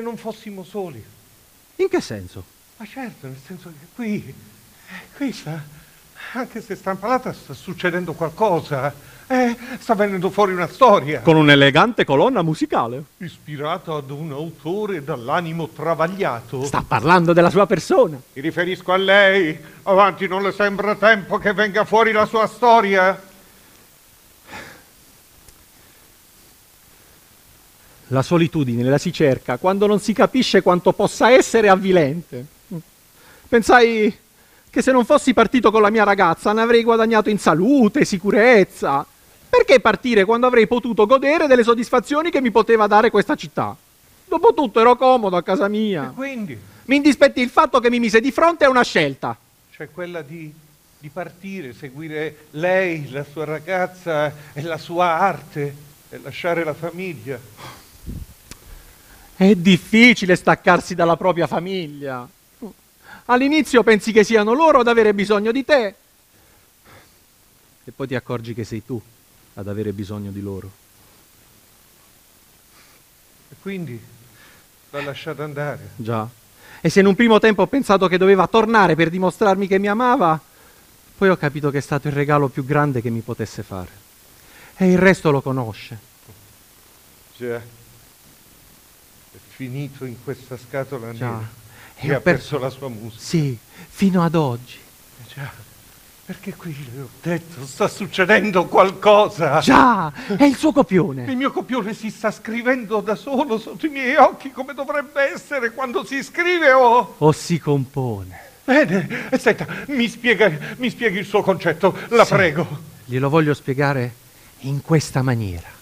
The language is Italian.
non fossimo soli. In che senso? Ma certo, nel senso che qui sta, anche se sta impalata, sta succedendo qualcosa. Sta venendo fuori una storia. Con un'elegante colonna musicale. Ispirato ad un autore dall'animo travagliato. Sta parlando della sua persona. Mi riferisco a lei. Avanti, non le sembra tempo che venga fuori la sua storia? La solitudine la si cerca quando non si capisce quanto possa essere avvilente. Pensai che se non fossi partito con la mia ragazza ne avrei guadagnato in salute, sicurezza. Perché partire quando avrei potuto godere delle soddisfazioni che mi poteva dare questa città? Dopotutto ero comodo a casa mia. E quindi? Mi indispetti il fatto che mi mise di fronte a una scelta. Cioè quella di partire, seguire lei, la sua ragazza e la sua arte e lasciare la famiglia. È difficile staccarsi dalla propria famiglia. All'inizio pensi che siano loro ad avere bisogno di te e poi ti accorgi che sei tu ad avere bisogno di loro. E quindi l'ha lasciata andare. Già. E se in un primo tempo ho pensato che doveva tornare per dimostrarmi che mi amava, poi ho capito che è stato il regalo più grande che mi potesse fare. E il resto lo conosce. Già. È finito in questa scatola Già. nera. E E ho ha perso la sua musica. Sì, fino ad oggi. Già. Perché qui, le ho detto, sta succedendo qualcosa. Già, è il suo copione. Il mio copione si sta scrivendo da solo sotto i miei occhi, come dovrebbe essere quando si scrive O si compone. Bene, e senta, mi spieghi il suo concetto, la Sì. prego. Glielo voglio spiegare in questa maniera.